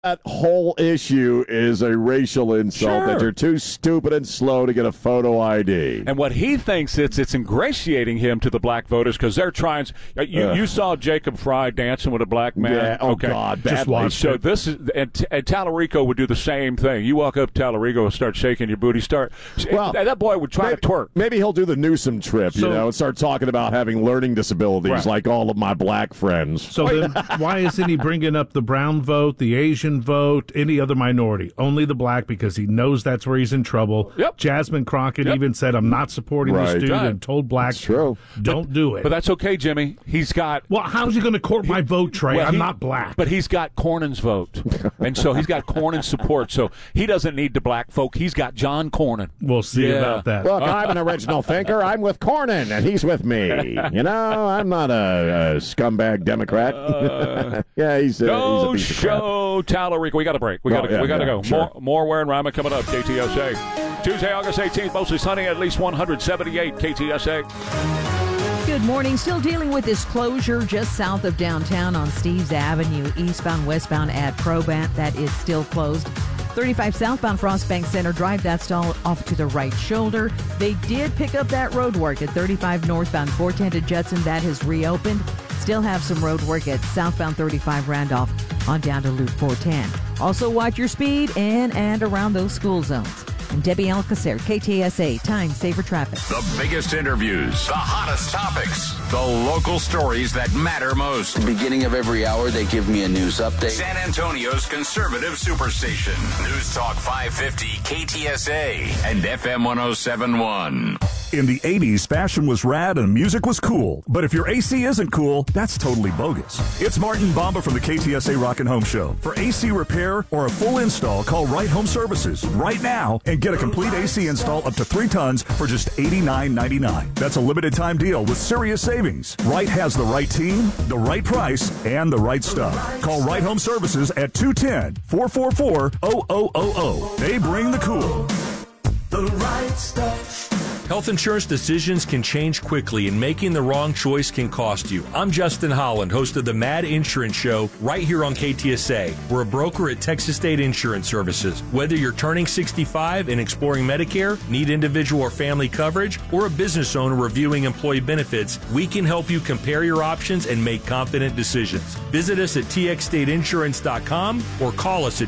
That whole issue is a racial insult, that you're too stupid and slow to get a photo ID. And what he thinks it's ingratiating him to the black voters because they're trying. You saw Jacob Fry dancing with a black man. Yeah. Oh, okay. God. Just watch. So this is and Tallarico would do the same thing. You walk up to Tallarico and start shaking your booty. That boy would try to twerk. Maybe he'll do the Newsom trip, and start talking about having learning disabilities like all of my black friends. So then why isn't he bringing up the brown vote, the Asian vote, any other minority? Only the black, because he knows that's where he's in trouble. Yep. Jasmine Crockett even said, I'm not supporting this dude, and told blacks, don't do it. But that's okay, Jimmy. He's got... Well, how's he going to court my vote, Trey? I'm not black. But he's got Cornyn's vote. And so he's got Cornyn's support. So he doesn't need the black folk. He's got John Cornyn. We'll see about that. Look, I'm an original thinker. I'm with Cornyn, and he's with me. I'm not a scumbag Democrat. He's a piece of crap. Tallarico. We got a break. We got to go. Sure. More Ware and Rima coming up. KTSA. Tuesday, August 18th, mostly sunny, at least 178 KTSA. Good morning. Still dealing with this closure just south of downtown on Steves Avenue, eastbound, westbound at Probant. That is still closed. 35 southbound Frostbank Center Drive, that's all off to the right shoulder. They did pick up that road work at 35 northbound 410 to Judson. That has reopened. Still have some road work at southbound 35 Randolph on down to Loop 410. Also watch your speed in and around those school zones. And Debbie Alcacer, KTSA, Time Saver Traffic. The biggest interviews, the hottest topics, the local stories that matter most. At the beginning of every hour, they give me a news update. San Antonio's conservative superstation. News Talk 550 KTSA and FM 1071. In the 80s, fashion was rad and music was cool. But if your AC isn't cool, that's totally bogus. It's Martin Bamba from the KTSA Rockin' Home Show. For AC repair or a full install, call Right Home Services right now and get a complete AC install up to 3 tons for just $89.99. That's a limited time deal with serious savings. Right has the right team, the right price, and the right stuff. Call Right Home Services at 210-444-0000. They bring the cool. The right stuff. Health insurance decisions can change quickly, and making the wrong choice can cost you. I'm Justin Holland, host of the Mad Insurance Show, right here on KTSA. We're a broker at Texas State Insurance Services. Whether you're turning 65 and exploring Medicare, need individual or family coverage, or a business owner reviewing employee benefits, we can help you compare your options and make confident decisions. Visit us at txstateinsurance.com or call us at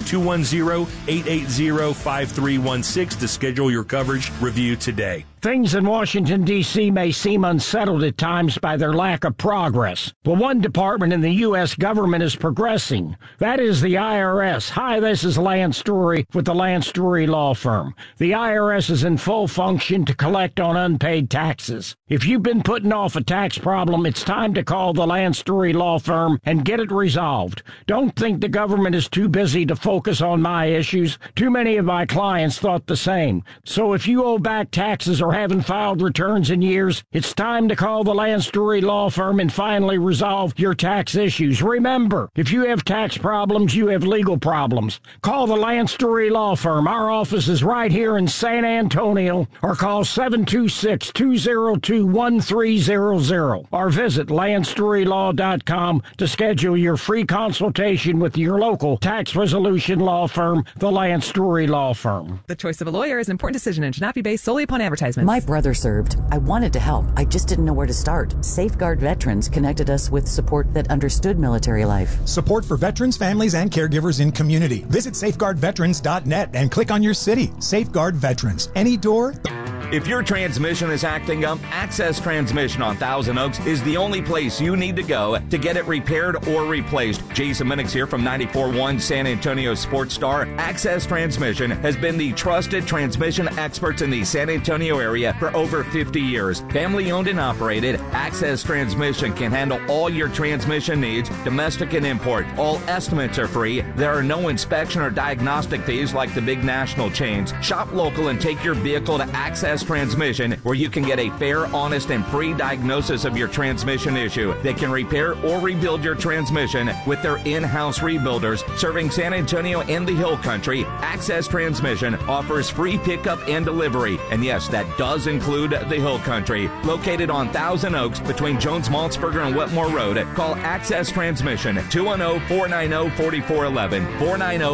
210-880-5316 to schedule your coverage review today. Things in Washington, D.C. may seem unsettled at times by their lack of progress. But one department in the U.S. government is progressing. That is the IRS. Hi, this is Lance Drury with the Lance Drury Law Firm. The IRS is in full function to collect on unpaid taxes. If you've been putting off a tax problem, it's time to call the Lance Drury Law Firm and get it resolved. Don't think the government is too busy to focus on my issues. Too many of my clients thought the same. So if you owe back taxes or haven't filed returns in years, it's time to call the Lance Drury Law Firm and finally resolve your tax issues. Remember, if you have tax problems, you have legal problems. Call the Lance Drury Law Firm. Our office is right here in San Antonio, or call 726-202-1300 or visit lancedrurylaw.com to schedule your free consultation with your local tax resolution law firm, the Lance Drury Law Firm. The choice of a lawyer is an important decision and should not be based solely upon advertisement. My brother served. I wanted to help. I just didn't know where to start. Safeguard Veterans connected us with support that understood military life. Support for veterans, families, and caregivers in community. Visit safeguardveterans.net and click on your city. Safeguard Veterans. Any door? If your transmission is acting up, Access Transmission on Thousand Oaks is the only place you need to go to get it repaired or replaced. Jason Minix here from 94.1 San Antonio Sports Star. Access Transmission has been the trusted transmission experts in the San Antonio area for over 50 years. Family owned and operated, Access Transmission can handle all your transmission needs, domestic and import. All estimates are free. There are no inspection or diagnostic fees like the big national chains. Shop local and take your vehicle to Access Access Transmission, where you can get a fair, honest, and free diagnosis of your transmission issue. They can repair or rebuild your transmission with their in-house rebuilders serving San Antonio and the Hill Country. Access Transmission offers free pickup and delivery. And yes, that does include the Hill Country. Located on Thousand Oaks between Jones-Maltzberger and Wetmore Road, call Access Transmission 210-490-4411. 490